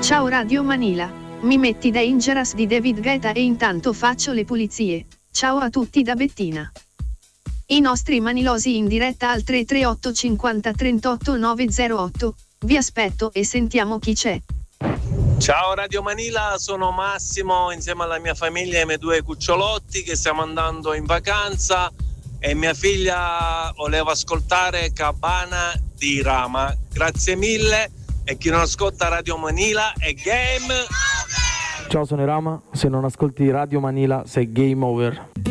Ciao Radio Manila, mi metti Dangerous di David Guetta e intanto faccio le pulizie. Ciao a tutti da Bettina. I nostri manilosi in diretta al 338 50 38 908. Vi aspetto e sentiamo chi c'è. Ciao Radio Manila, sono Massimo insieme alla mia famiglia e ai miei 2 cucciolotti che stiamo andando in vacanza e mia figlia voleva ascoltare Cabana di Rama. Grazie mille e chi non ascolta Radio Manila è game. Ciao, sono Rama, se non ascolti Radio Manila sei game over.